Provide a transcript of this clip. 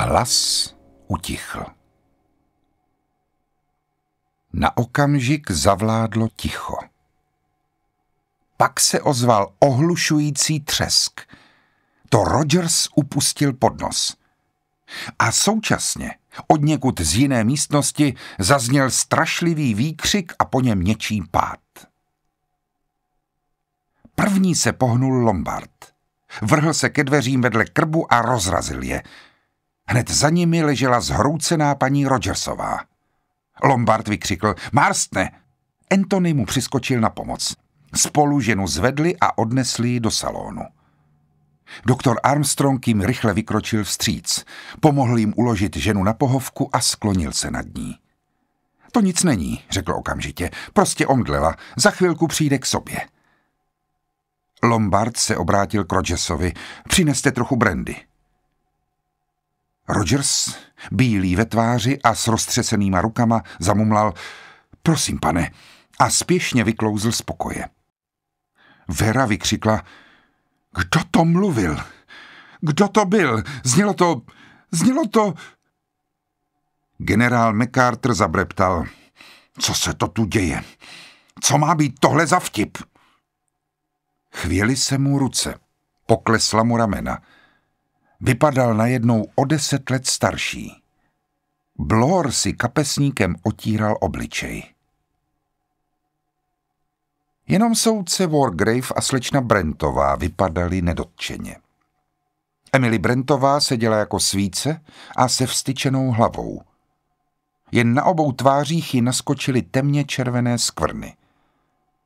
Hlas utichl. Na okamžik zavládlo ticho. Pak se ozval ohlušující třesk. To Rogers upustil pod nos. A současně odněkud z jiné místnosti zazněl strašlivý výkřik a po něm něčí pád. První se pohnul Lombard. Vrhl se ke dveřím vedle krbu a rozrazil je. Hned za nimi ležela zhroucená paní Rogersová. Lombard vykřikl: Marstne! Anthony mu přiskočil na pomoc. Spolu ženu zvedli a odnesli ji do salonu. Doktor Armstrong jim rychle vykročil vstříc. Pomohl jim uložit ženu na pohovku a sklonil se nad ní. To nic není, řekl okamžitě. Prostě omdlela. Za chvilku přijde k sobě. Lombard se obrátil k Rogersovi. Přineste trochu brandy. Rogers, bílý ve tváři a s roztřesenýma rukama, zamumlal: Prosím, pane, a spěšně vyklouzl z pokoje. Vera vykřikla: Kdo to mluvil? Kdo to byl? Znělo to... Generál MacArthur zabreptal: Co se to tu děje? Co má být tohle za vtip? Chvěly se mu ruce, poklesla mu ramena. Vypadal najednou o 10 let starší. Blore si kapesníkem otíral obličej. Jenom soudce Wargrave a slečna Brentová vypadali nedotčeně. Emily Brentová seděla jako svíce a se vztyčenou hlavou. Jen na obou tvářích jí naskočily temně červené skvrny.